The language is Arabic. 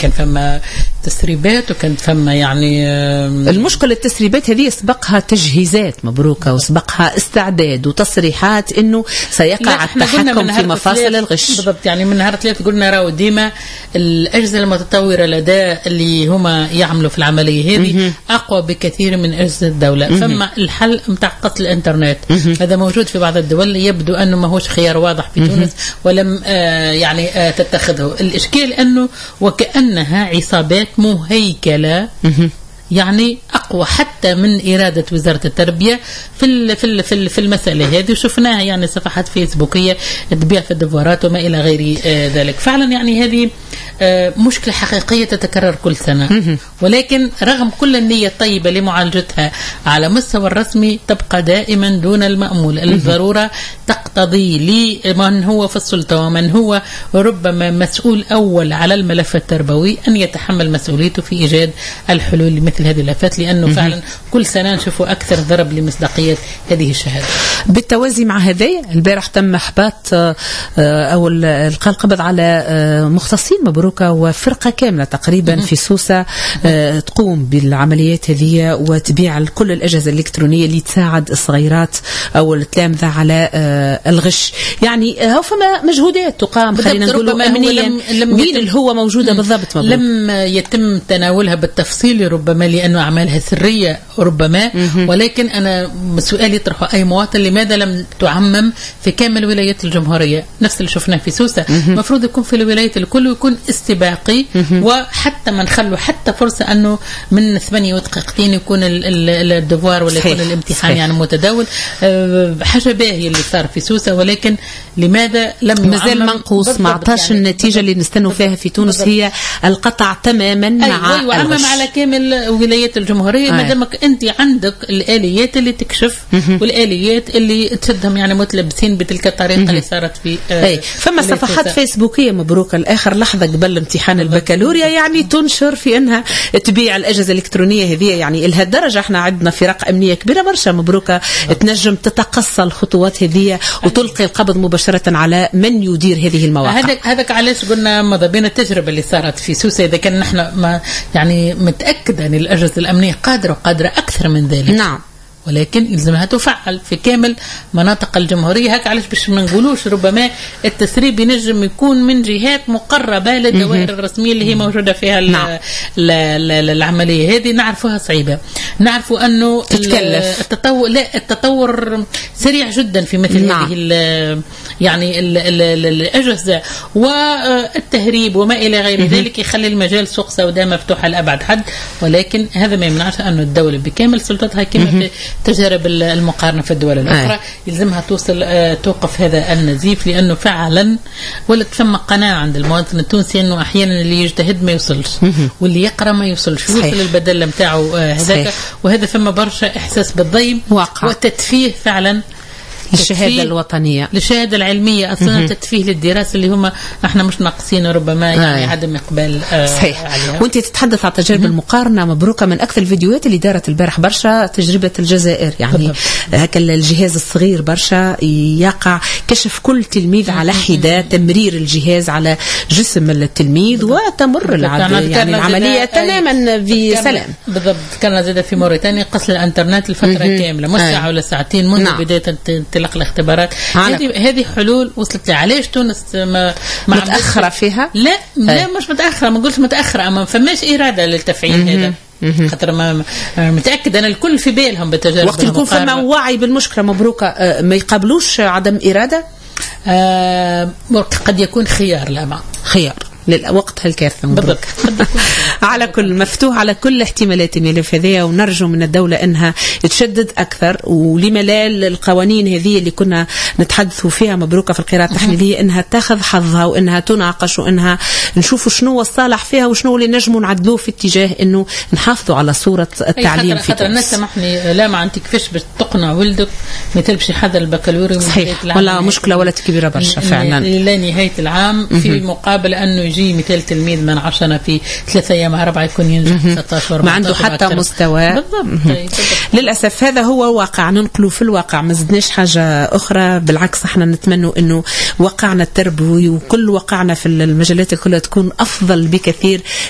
كان فما تسريبات وكانت فما يعني المشكلة التسريبات هذه سبقها تجهيزات مبروكة وسبقها استعداد وتصريحات انه سيقع التحكم في مفاصل الغش. بالضبط، يعني من نهار 3 قلنا راهو ديما الأجهزة المتطورة لدى اللي هما يعملوا في العملية هذه أقوى بكثير من أجهزة الدولة. فما الحل متاع قتل الإنترنت هذا موجود في بعض الدول، يبدو أنه ما هوش خيار واضح في تونس ولم يعني تتخذه. الإشكال أنه وكأنها عصابات مهيكلة يعني أقوى حتى من إرادة وزارة التربية في المسألة هذه، وشفناها يعني صفحات فيسبوكية تبيع في الدفورات وما إلى غير ذلك. فعلا يعني هذه مشكلة حقيقية تتكرر كل سنة، ولكن رغم كل النية الطيبة لمعالجتها على مستوى الرسمي تبقى دائما دون المأمول. الضرورة تقتضي لمن هو في السلطة ومن هو ربما مسؤول أول على الملف التربوي أن يتحمل مسؤوليته في إيجاد الحلول لمثل هذه الآفات، لأنه فعلا كل سنة نشوفوا أكثر ضرب لمصداقية هذه الشهادة. بالتوازي مع هذا البارح تم إحباط أو إلقاء القبض على مختصين مبروكة وفرقة كاملة تقريبا في سوسة تقوم بالعمليات هذه وتبيع كل الأجهزة الإلكترونية اللي تساعد الصغيرات أو التلامذة على الغش. يعني هو فما مجهودات تقام، خلينا نقول أمنيا وين اللي هو موجودة بالضبط مبروك. لم يتم تناولها بالتفصيل ربما لأنه أعمالها سرية ربما، ولكن أنا سؤالي يطرحه أي مواطن: لماذا لم تعمم في كامل ولايات الجمهورية نفس اللي شفناه في سوسة؟ مفروض يكون في الولايات الكل ويكون استباقي، وحتى ما نخلوا حتى فرصة أنه من 8 دقيقتين يكون الدفوار ولا يكون الامتحان يعني متداول. حاجة باهية اللي صار في سوسة، ولكن لماذا لم مازال منقوص؟ ما عطاش يعني النتيجة اللي نستنوا فيها في تونس هي القطع تماما مع الغش على كامل ولايات الجمهورية. ما دامك أنت عندك الآليات اللي تكشف والآليات اللي تشدهم يعني متلبسين بتلك الطريقة اللي صارت في فما صفحات فيسبوكية مبروكة الآخر لحظة قبل امتحان البكالوريا يعني تنشر في أنها تبيع الأجهزة الإلكترونية هذه. يعني لهالدرجة احنا عندنا فرق أمنية كبيرة برشا مبروكة تنجم تتقصى الخطوات هذه وتلقي القبض مباشرة على من يدير هذه المواقع. هذاك علاش قلنا ماذا بين التجربة اللي صارت في سوسة إذا كان نحن ما يعني متأكد أن الأجهزة الأمنية قادرة أكثر من ذلك. نعم، ولكن يلزمها تفعل في كامل مناطق الجمهورية. هكا علاش باش ما نقولوش ربما التسريب ينجم يكون من جهات مقربة للدوائر الرسمية اللي هي موجودة فيها العملية هذه. نعرفوها صعيبة، نعرفوا أنه التطور سريع جدا في مثل هذه يعني الأجهزة، والتهريب وما إلى غير ذلك يخلي المجال سوق سوداء مفتوحة لأبعد حد. ولكن هذا ما يمنعش أن الدولة بكامل سلطتها كما في تجارب المقارنة في الدول الأخرى يلزمها توقف هذا النزيف، لأنه فعلا ولد ثم قناعة عند المواطن التونسي أنه أحيانا اللي يجتهد ما يوصلش واللي يقرأ ما يوصلش، يوصل البدل متاعه هذاك. وهذا ثم برشا إحساس بالضيم وتدفيه فعلا للشهادة الوطنية، للشهادة العلمية أصلا تدفيه للدراسة اللي هم احنا مش ناقصين ربما يعني عدم إقبال عليها. وانت تتحدث عن تجربة المقارنة مبروكة من أكثر الفيديوهات اللي دارت البارح برشا تجربة الجزائر. يعني هكا الجهاز الصغير برشا يقع كشف كل تلميذ على حدة، تمرير الجهاز على جسم التلميذ وتمر يعني العملية تماما بسلام. بالضبط. كان زاد في موريتانيا قصر الانترنت لفترة كاملة مش ساعة ولا ساعتين منذ بداية انطلاق الاختبارات. هذه حلول وصلت لي. علاش تونس ما متأخرة فيها؟ لا مش متأخرة، ما نقولش متأخرة، أما فماش إرادة للتفعيل هذا. خاطر ما متأكد أن الكل في بالهم بالتجارب. وقت يكون فما وعي بالمشكلة مبروكة ما يقابلوش عدم إرادة. قد يكون خيار، لا ما خيار للوقت هالكارثة. بالضبط. على كل مفتوح على كل احتمالات الملف هذه، ونرجو من الدولة أنها تشدد أكثر، ولما لا القوانين هذه اللي كنا نتحدثوا فيها مبروكة في القراءة التحليلية أنها تاخذ حظها وأنها تناقش وأنها نشوفوا شنو الصالح فيها وشنو اللي نجموا نعدلوه في اتجاه أنه نحافظوا على صورة التعليم في تونس. الناس سامحني لا ما عندك كيفاش باش تقنع ولدك مثل باش يحضر البكالوريا صحيح، ولا مشكلة ولا كبيرة برشا فعلا إلى نهاية العام في مقابل أنه يجي مثال تلميذ من 10 في 3 أيام 4 يكون ينجح 16 ما عنده حتى مستوى. بالضبط. للأسف هذا هو واقع، ننقله في الواقع، ما زدناش حاجة أخرى. بالعكس احنا نتمنى أنه واقعنا التربوي وكل واقعنا في المجالات كلها تكون أفضل بكثير